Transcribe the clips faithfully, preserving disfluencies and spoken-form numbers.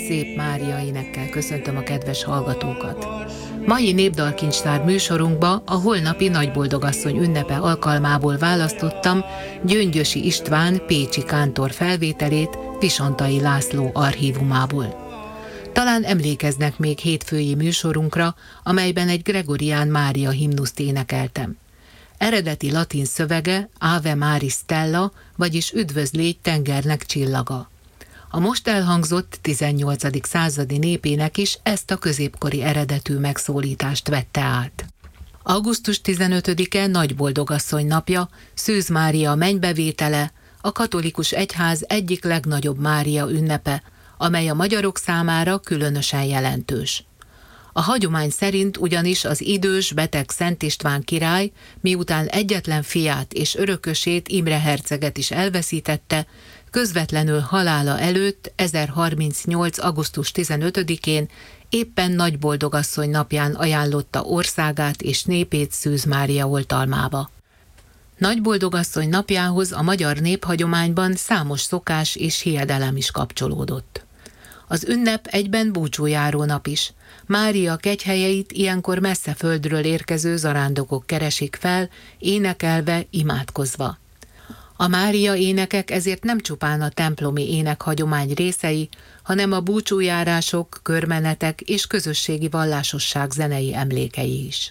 Szép Mária énekkel köszöntöm a kedves hallgatókat. Mai Népdalkincstár műsorunkba a holnapi Nagyboldogasszony ünnepe alkalmából választottam Gyöngyösi István pécsi kántor felvételét Visontai László archívumából. Talán emlékeznek még hétfői műsorunkra, amelyben egy Gregorián Mária himnuszt énekeltem. Eredeti latin szövege Ave Maris Stella, vagyis Üdvözlégy tengernek csillaga. A most elhangzott tizennyolcadik századi népének is ezt a középkori eredetű megszólítást vette át. augusztus tizenötödike Nagyboldogasszony napja, Szűz Mária mennybevétele, a katolikus egyház egyik legnagyobb Mária ünnepe, amely a magyarok számára különösen jelentős. A hagyomány szerint ugyanis az idős, beteg Szent István király, miután egyetlen fiát és örökösét, Imre herceget is elveszítette, közvetlenül halála előtt ezerharmincnyolc. augusztus tizenötödikén éppen Nagyboldogasszony napján ajánlotta országát és népét Szűz Mária oltalmába. Nagyboldogasszony napjához a magyar néphagyományban számos szokás és hiedelem is kapcsolódott. Az ünnep egyben búcsújáró nap is. Mária kegyhelyeit ilyenkor messze földről érkező zarándokok keresik fel, énekelve, imádkozva. A Mária énekek ezért nem csupán a templomi énekhagyomány részei, hanem a búcsújárások, körmenetek és közösségi vallásosság zenei emlékei is.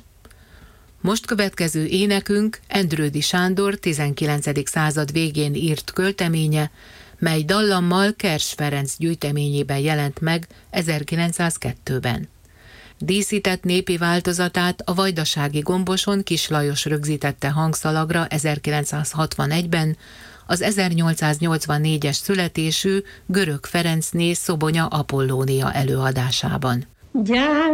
Most következő énekünk Endrődy Sándor tizenkilencedik század végén írt költeménye, mely dallammal Kers Ferenc gyűjteményében jelent meg ezerkilencszázkettőben. Díszített népi változatát a vajdasági Gomboson Kis Lajos rögzítette hangszalagra ezerkilencszázhatvanegyben, az ezernyolcszáznyolcvannégyes születésű Görög Ferencné Szobonya Apollónia előadásában. Gyár